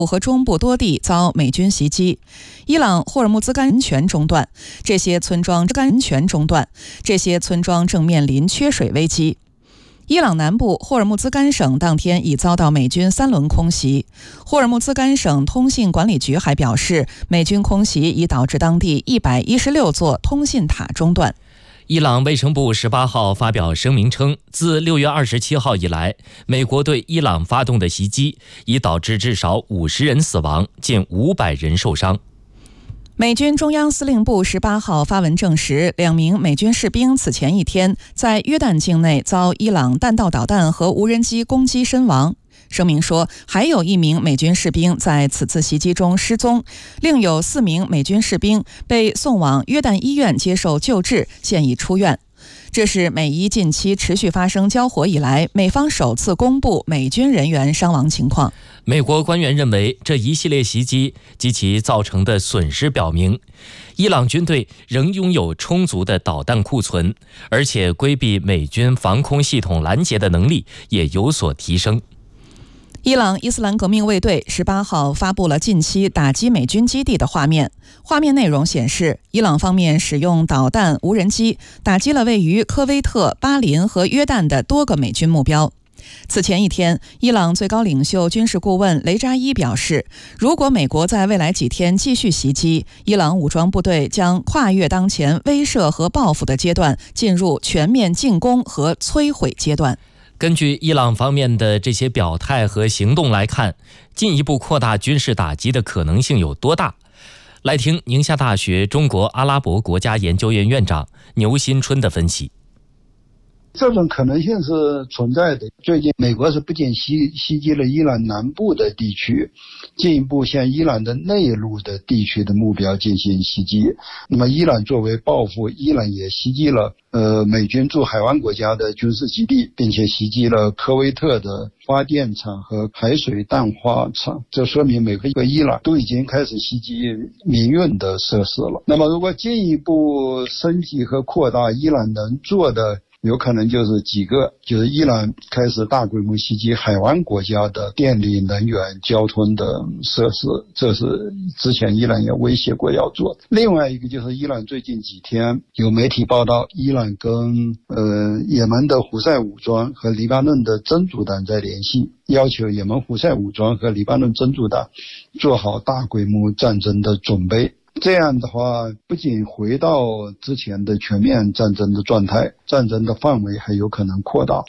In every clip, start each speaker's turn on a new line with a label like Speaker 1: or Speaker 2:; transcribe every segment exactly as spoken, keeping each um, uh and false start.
Speaker 1: 和中部多地遭美军袭击，伊朗霍尔木兹干人权中断，这些村庄干人权中断，这些村庄正面临缺水危机。伊朗南部霍尔木兹干省当天已遭到美军三轮空袭，霍尔木兹干省通信管理局还表示，美军空袭已导致当地一百一十六座通信塔中断。
Speaker 2: 伊朗卫生部十八号发表声明称，自六月二十七号以来，美国对伊朗发动的袭击已导致至少五十人死亡，近五百人受伤。
Speaker 1: 美军中央司令部十八号发文证实，两名美军士兵此前一天在约旦境内遭伊朗弹道导弹和无人机攻击身亡。声明说，还有一名美军士兵在此次袭击中失踪，另有四名美军士兵被送往约旦医院接受救治，现已出院。这是美伊近期持续发生交火以来，美方首次公布美军人员伤亡情况。
Speaker 2: 美国官员认为，这一系列袭击及其造成的损失表明，伊朗军队仍拥有充足的导弹库存，而且规避美军防空系统拦截的能力也有所提升。
Speaker 1: 伊朗伊斯兰革命卫队十八号发布了近期打击美军基地的画面。画面内容显示，伊朗方面使用导弹、无人机打击了位于科威特、巴林和约旦的多个美军目标。此前一天，伊朗最高领袖军事顾问雷扎伊表示，如果美国在未来几天继续袭击，伊朗武装部队将跨越当前威慑和报复的阶段，进入全面进攻和摧毁阶段。
Speaker 2: 根据伊朗方面的这些表态和行动来看，进一步扩大军事打击的可能性有多大？来听宁夏大学中国阿拉伯国家研究院院长牛新春的分析。
Speaker 3: 这种可能性是存在的。最近美国是不仅袭袭击了伊朗南部的地区，进一步向伊朗的内陆的地区的目标进行袭击。那么伊朗作为报复，伊朗也袭击了呃美军驻海湾国家的军事基地，并且袭击了科威特的发电厂和海水淡化厂。这说明美国和伊朗都已经开始袭击民用的设施了。那么如果进一步升级和扩大，伊朗能做的有可能就是几个，就是伊朗开始大规模袭击海湾国家的电力、能源、交通的设施，这是之前伊朗也威胁过要做的。另外一个就是伊朗最近几天有媒体报道，伊朗跟呃也门的胡塞武装和黎巴嫩的真主党在联系，要求也门胡塞武装和黎巴嫩真主党做好大规模战争的准备。这样的话，不仅回到之前的全面战争的状态，战争的范围还有可能扩大。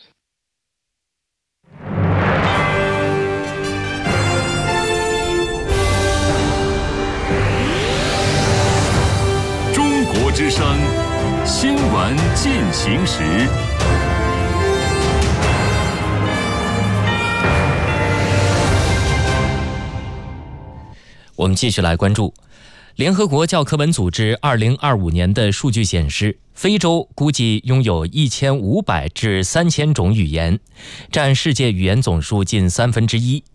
Speaker 4: 中国之声新闻进行时。
Speaker 2: 我们继续来关注。联合国教科文组织二零二五年的数据显示，非洲估计拥有一千五百至三千种语言，占世界语言总数近三分之一。